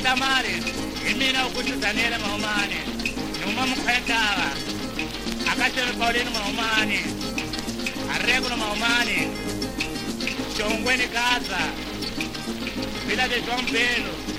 Damari, Imina Kutanela Mahomani, Numa Mukhetava, Akashel Paulino Mahomani, Arregolo Mahomani, Chongweni Casa, Villa de João Pedro.